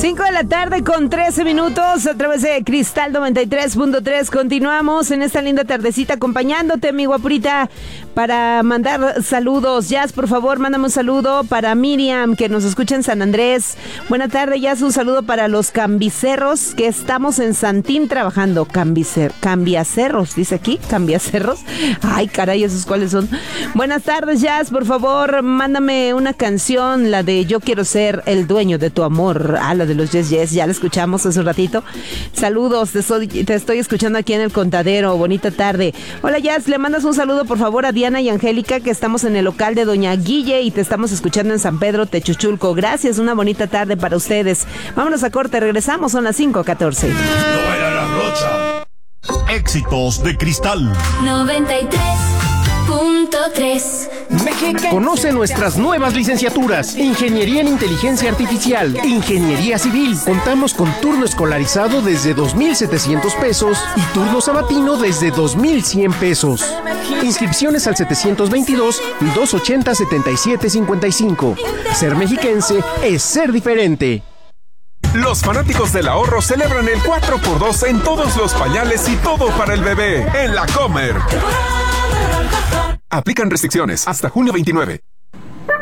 5 de la tarde con 13 minutos a través de Cristal 93.3. Continuamos en esta linda tardecita acompañándote, mi guapurita, para mandar saludos. Jazz, por favor, mándame un saludo para Miriam, que nos escucha en San Andrés. Buena tarde, Jazz, un saludo para los cambicerros, que estamos en Santín trabajando. Cambiacerros, dice aquí, cambiacerros. Ay, caray, ¿esos cuáles son? Buenas tardes, Jazz, por favor, mándame una canción, la de Yo quiero ser el dueño de tu amor. Ah, la de los Yes Yes, ya la escuchamos hace un ratito. Saludos, te estoy escuchando aquí en el Contadero. Bonita tarde. Hola, Jazz, le mandas un saludo por favor a Diana y Angélica, que estamos en el local de Doña Guille y te estamos escuchando en San Pedro Techuchulco. Gracias, una bonita tarde para ustedes. Vámonos a corte, regresamos, son las 5:14. No era la Rocha. Éxitos de Cristal 93.3. Conoce nuestras nuevas licenciaturas: Ingeniería en Inteligencia Artificial, Ingeniería Civil. Contamos con turno escolarizado desde 2,700 pesos y turno sabatino desde 2,100 pesos. Inscripciones al 722-280-7755. Ser mexiquense es ser diferente. Los fanáticos del ahorro celebran el 4x2 en todos los pañales y todo para el bebé en La Comer. Aplican restricciones hasta junio 29.